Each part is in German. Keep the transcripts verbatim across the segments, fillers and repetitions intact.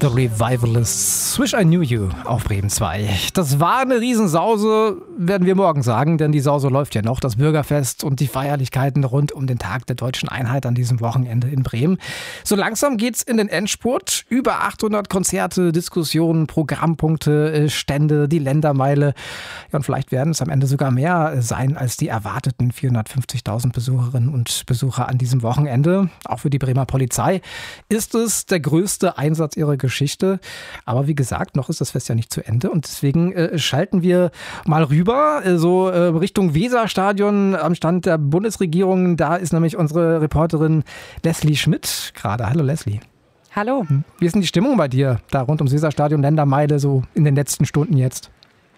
The Revivalists, Wish I Knew You auf Bremen zwei. Das war eine Riesensause, werden wir morgen sagen, denn die Sause läuft ja noch. Das Bürgerfest und die Feierlichkeiten rund um den Tag der Deutschen Einheit an diesem Wochenende in Bremen. So langsam geht's in den Endspurt. Über achthundert Konzerte, Diskussionen, Programmpunkte, Stände, die Ländermeile. Ja, und vielleicht werden es am Ende sogar mehr sein als die erwarteten vierhundertfünfzigtausend Besucherinnen und Besucher an diesem Wochenende. Auch für die Bremer Polizei ist es der größte Einsatz ihrer Geschichte. Aber wie gesagt, noch ist das Fest ja nicht zu Ende und deswegen äh, schalten wir mal rüber, äh, so äh, Richtung Weserstadion am Stand der Bundesregierung. Da ist nämlich unsere Reporterin Leslie Schmidt gerade. Hallo Leslie. Hallo. Wie ist denn die Stimmung bei dir da rund ums Weserstadion, Ländermeile, so in den letzten Stunden jetzt?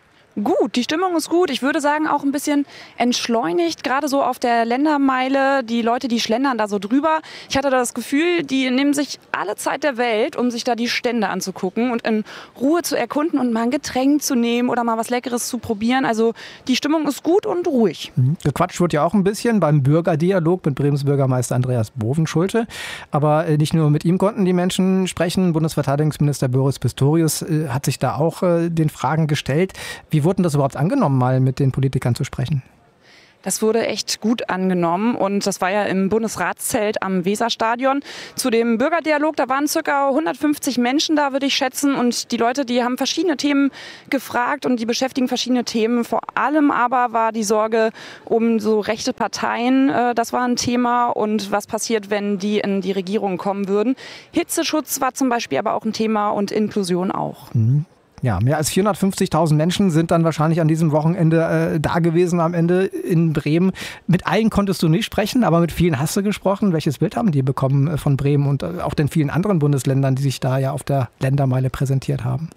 Gut, die Stimmung ist gut. Ich würde sagen, auch ein bisschen entschleunigt, gerade so auf der Ländermeile. Die Leute, die schlendern da so drüber. Ich hatte das Gefühl, die nehmen sich alle Zeit der Welt, um sich da die Stände anzugucken und in Ruhe zu erkunden und mal ein Getränk zu nehmen oder mal was Leckeres zu probieren. Also die Stimmung ist gut und ruhig. Mhm. Gequatscht wird ja auch ein bisschen beim Bürgerdialog mit Bremens Bürgermeister Andreas Bovenschulte. Aber nicht nur mit ihm konnten die Menschen sprechen. Bundesverteidigungsminister Boris Pistorius äh, hat sich da auch äh, den Fragen gestellt. Wie wurde das überhaupt angenommen, mal mit den Politikern zu sprechen? Das wurde echt gut angenommen und das war ja im Bundesratszelt am Weserstadion. Zu dem Bürgerdialog, da waren ca. hundertfünfzig Menschen da, würde ich schätzen. Und die Leute, die haben verschiedene Themen gefragt und die beschäftigen verschiedene Themen. Vor allem aber war die Sorge um so rechte Parteien, äh, das war ein Thema. Und was passiert, wenn die in die Regierung kommen würden. Hitzeschutz war zum Beispiel aber auch ein Thema und Inklusion auch. Mhm. Ja, mehr als vierhundertfünfzigtausend Menschen sind dann wahrscheinlich an diesem Wochenende äh, da gewesen am Ende in Bremen. Mit allen konntest du nicht sprechen, aber mit vielen hast du gesprochen. Welches Bild haben die bekommen äh, von Bremen und äh, auch den vielen anderen Bundesländern, die sich da ja auf der Ländermeile präsentiert haben?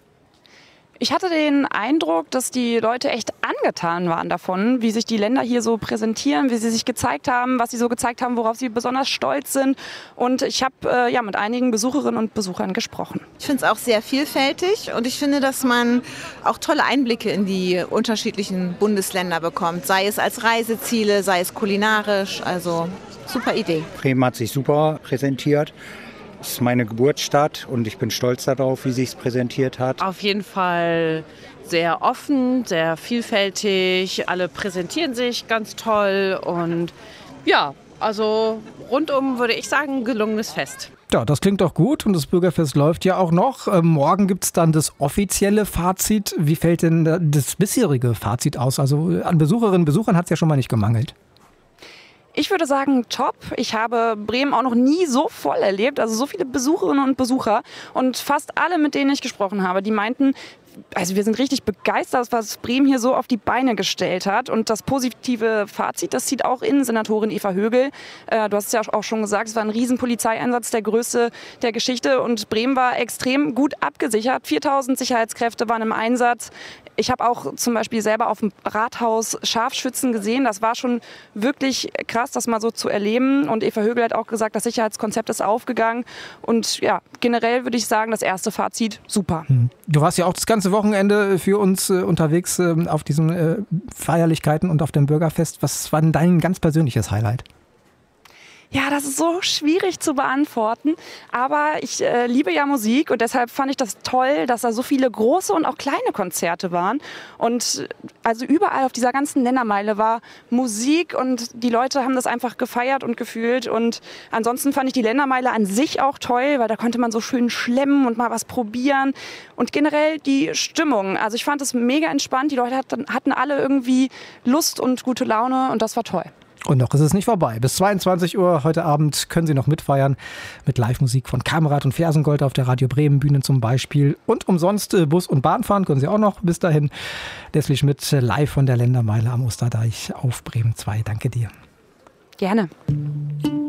Ich hatte den Eindruck, dass die Leute echt angetan waren davon, wie sich die Länder hier so präsentieren, wie sie sich gezeigt haben, was sie so gezeigt haben, worauf sie besonders stolz sind. Und ich habe äh, ja mit einigen Besucherinnen und Besuchern gesprochen. Ich finde es auch sehr vielfältig und ich finde, dass man auch tolle Einblicke in die unterschiedlichen Bundesländer bekommt. Sei es als Reiseziele, sei es kulinarisch. Also super Idee. Bremen hat sich super präsentiert. Es ist meine Geburtsstadt und ich bin stolz darauf, wie sich es präsentiert hat. Auf jeden Fall sehr offen, sehr vielfältig. Alle präsentieren sich ganz toll und ja, also rundum würde ich sagen, ein gelungenes Fest. Ja, das klingt doch gut und das Bürgerfest läuft ja auch noch. Ähm, morgen gibt es dann das offizielle Fazit. Wie fällt denn das bisherige Fazit aus? Also an Besucherinnen und Besuchern hat es ja schon mal nicht gemangelt. Ich würde sagen, top. Ich habe Bremen auch noch nie so voll erlebt, also so viele Besucherinnen und Besucher. Und fast alle, mit denen ich gesprochen habe, die meinten, also wir sind richtig begeistert, was Bremen hier so auf die Beine gestellt hat. Und das positive Fazit, das zieht auch Innensenatorin Eva Högel. Äh, du hast es ja auch schon gesagt, es war ein riesen Polizeieinsatz, der größte der Geschichte. Und Bremen war extrem gut abgesichert. viertausend Sicherheitskräfte waren im Einsatz. Ich habe auch zum Beispiel selber auf dem Rathaus Scharfschützen gesehen. Das war schon wirklich krass, das mal so zu erleben. Und Eva Högel hat auch gesagt, das Sicherheitskonzept ist aufgegangen. Und ja, generell würde ich sagen, das erste Fazit, super. Du warst ja auch das ganze Wochenende für uns äh, unterwegs äh, auf diesen äh, Feierlichkeiten und auf dem Bürgerfest. Was war denn dein ganz persönliches Highlight? Ja, das ist so schwierig zu beantworten, aber ich äh, liebe ja Musik und deshalb fand ich das toll, dass da so viele große und auch kleine Konzerte waren und also überall auf dieser ganzen Ländermeile war Musik und die Leute haben das einfach gefeiert und gefühlt und ansonsten fand ich die Ländermeile an sich auch toll, weil da konnte man so schön schlemmen und mal was probieren und generell die Stimmung, also ich fand es mega entspannt, die Leute hatten, hatten alle irgendwie Lust und gute Laune und das war toll. Und noch ist es nicht vorbei. Bis zweiundzwanzig Uhr heute Abend können Sie noch mitfeiern mit Live-Musik von Kamerad und Fersengold auf der Radio Bremen Bühne zum Beispiel. Und umsonst Bus und Bahn fahren können Sie auch noch. Bis dahin, Leslie Schmidt live von der Ländermeile am Osterdeich auf Bremen zwei. Danke dir. Gerne.